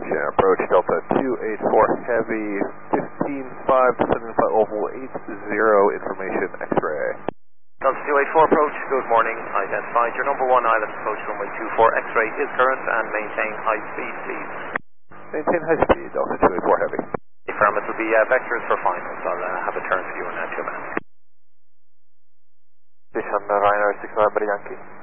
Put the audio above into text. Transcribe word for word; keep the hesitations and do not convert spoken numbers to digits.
information. Approach Delta two eight four Heavy, fifteen five descending flight level eight zero, information X-ray. Delta two eight four approach, good morning. Identified your number one island approach runway two four X-ray is current and maintain high speed, please. Maintain high speed, Delta two eight four Heavy. Affirm, it will be uh, vectors for finals. I'll uh, have a turn for you in uh, two minutes. Station Ryanair six nine Yankee.